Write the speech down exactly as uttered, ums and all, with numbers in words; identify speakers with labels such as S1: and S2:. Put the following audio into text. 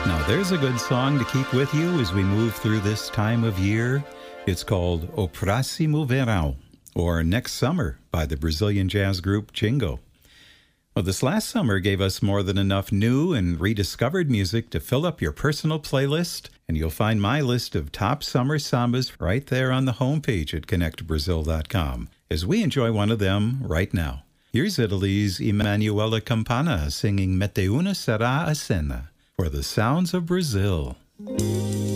S1: Now, there's a good song to keep with you as we move through this time of year. It's called O Próximo Verão, or Next Summer, by the Brazilian jazz group Jingo. Well, this last summer gave us more than enough new and rediscovered music to fill up your personal playlist, and you'll find my list of top summer sambas right there on the homepage at connect brazil dot com, as we enjoy one of them right now. Here's Italy's Emanuela Campana singing Mete una será a cena for the sounds of Brazil.